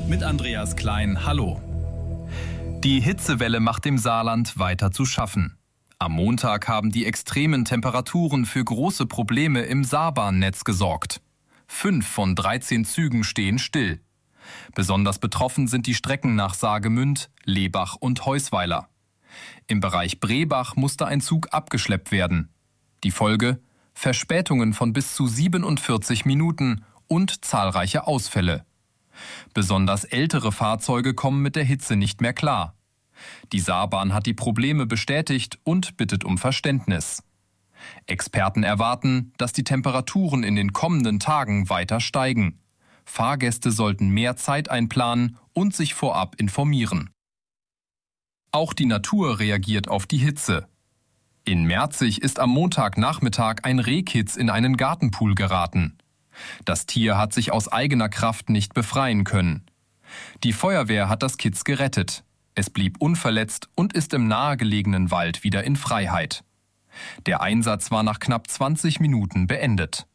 Mit Andreas Klein, hallo. Die Hitzewelle macht dem Saarland weiter zu schaffen. Am Montag haben die extremen Temperaturen für große Probleme im Saarbahnnetz gesorgt. 5 von 13 Zügen stehen still. Besonders betroffen sind die Strecken nach Saargemünd, Lebach und Heusweiler. Im Bereich Brebach musste ein Zug abgeschleppt werden. Die Folge: Verspätungen von bis zu 47 Minuten und zahlreiche Ausfälle. Besonders ältere Fahrzeuge kommen mit der Hitze nicht mehr klar. Die Saarbahn hat die Probleme bestätigt und bittet um Verständnis. Experten erwarten, dass die Temperaturen in den kommenden Tagen weiter steigen. Fahrgäste sollten mehr Zeit einplanen und sich vorab informieren. Auch die Natur reagiert auf die Hitze. In Merzig ist am Montagnachmittag ein Rehkitz in einen Gartenpool geraten. Das Tier hat sich aus eigener Kraft nicht befreien können. Die Feuerwehr hat das Kitz gerettet. Es blieb unverletzt und ist im nahegelegenen Wald wieder in Freiheit. Der Einsatz war nach knapp 20 Minuten beendet.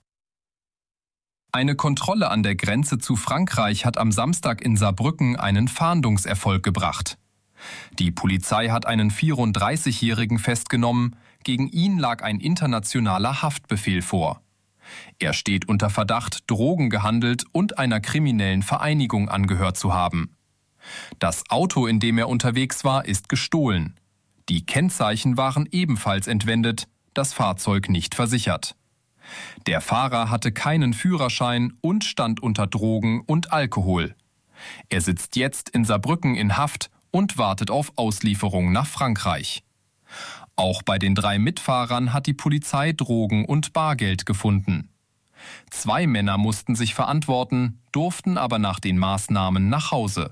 Eine Kontrolle an der Grenze zu Frankreich hat am Samstag in Saarbrücken einen Fahndungserfolg gebracht. Die Polizei hat einen 34-Jährigen festgenommen. Gegen ihn lag ein internationaler Haftbefehl vor. Er steht unter Verdacht, Drogen gehandelt und einer kriminellen Vereinigung angehört zu haben. Das Auto, in dem er unterwegs war, ist gestohlen. Die Kennzeichen waren ebenfalls entwendet, das Fahrzeug nicht versichert. Der Fahrer hatte keinen Führerschein und stand unter Drogen und Alkohol. Er sitzt jetzt in Saarbrücken in Haft und wartet auf Auslieferung nach Frankreich. Auch bei den 3 Mitfahrern hat die Polizei Drogen und Bargeld gefunden. 2 Männer mussten sich verantworten, durften aber nach den Maßnahmen nach Hause.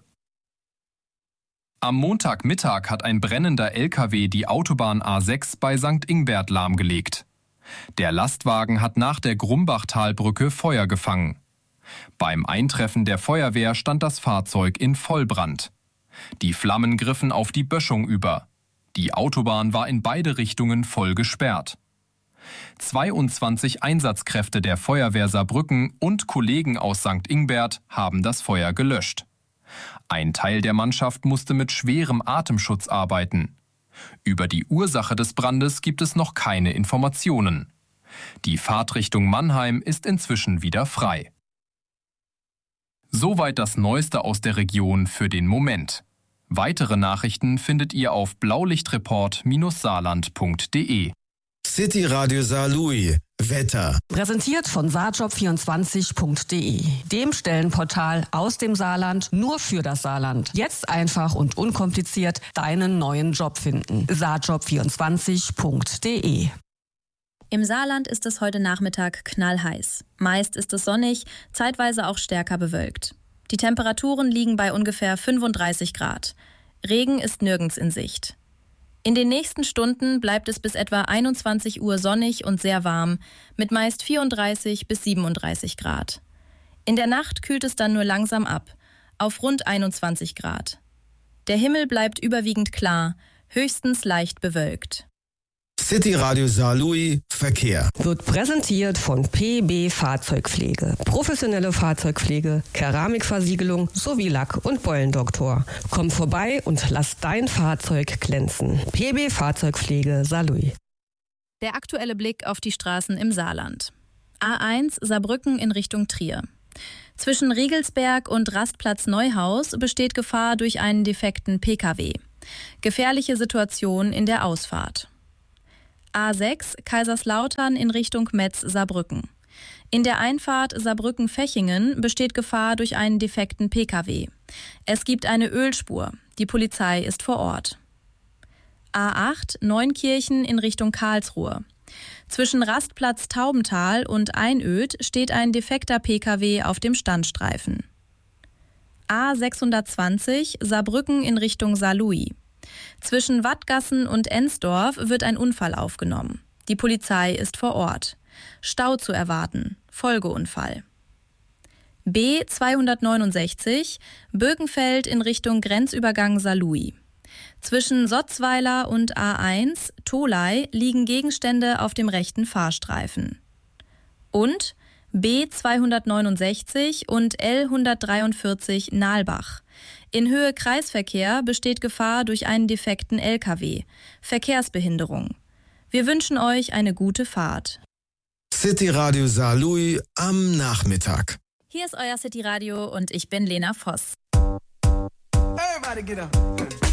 Am Montagmittag hat ein brennender LKW die Autobahn A6 bei St. Ingbert lahmgelegt. Der Lastwagen hat nach der Grumbachtalbrücke Feuer gefangen. Beim Eintreffen der Feuerwehr stand das Fahrzeug in Vollbrand. Die Flammen griffen auf die Böschung über. Die Autobahn war in beide Richtungen voll gesperrt. 22 Einsatzkräfte der Feuerwehr Saarbrücken und Kollegen aus St. Ingbert haben das Feuer gelöscht. Ein Teil der Mannschaft musste mit schwerem Atemschutz arbeiten. Über die Ursache des Brandes gibt es noch keine Informationen. Die Fahrtrichtung Mannheim ist inzwischen wieder frei. Soweit das Neueste aus der Region für den Moment. Weitere Nachrichten findet ihr auf blaulichtreport-saarland.de. City Radio Saarlouis. Wetter. Präsentiert von saarjob24.de, dem Stellenportal aus dem Saarland nur für das Saarland. Jetzt einfach und unkompliziert deinen neuen Job finden. saarjob24.de. Im Saarland ist es heute Nachmittag knallheiß. Meist ist es sonnig, zeitweise auch stärker bewölkt. Die Temperaturen liegen bei ungefähr 35 Grad. Regen ist nirgends in Sicht. In den nächsten Stunden bleibt es bis etwa 21 Uhr sonnig und sehr warm, mit meist 34 bis 37 Grad. In der Nacht kühlt es dann nur langsam ab, auf rund 21 Grad. Der Himmel bleibt überwiegend klar, höchstens leicht bewölkt. City Radio Saarlouis Verkehr Wird präsentiert von PB Fahrzeugpflege. Professionelle Fahrzeugpflege, Keramikversiegelung sowie Lack- und Beulendoktor. Komm vorbei und lass dein Fahrzeug glänzen. PB Fahrzeugpflege Saarlouis. Der aktuelle Blick auf die Straßen im Saarland. A1 Saarbrücken in Richtung Trier. Zwischen Riegelsberg und Rastplatz Neuhaus besteht Gefahr durch einen defekten Pkw. Gefährliche Situation in der Ausfahrt. A6 Kaiserslautern in Richtung Metz-Saarbrücken. In der Einfahrt Saarbrücken-Fechingen besteht Gefahr durch einen defekten Pkw. Es gibt eine Ölspur. Die Polizei ist vor Ort. A8 Neunkirchen in Richtung Karlsruhe. Zwischen Rastplatz Taubental und Einöd steht ein defekter Pkw auf dem Standstreifen. A620 Saarbrücken in Richtung Saarlouis. Zwischen Wattgassen und Ensdorf wird ein Unfall aufgenommen. Die Polizei ist vor Ort. Stau zu erwarten. Folgeunfall. B 269 Birkenfeld in Richtung Grenzübergang Saarlouis. Zwischen Sotzweiler und A1 Tholey liegen Gegenstände auf dem rechten Fahrstreifen. Und B269 und L143 Nalbach. In Höhe Kreisverkehr besteht Gefahr durch einen defekten LKW. Verkehrsbehinderung. Wir wünschen euch eine gute Fahrt. City Radio Saarlouis am Nachmittag. Hier ist euer City Radio und ich bin Lena Voss. Everybody get up.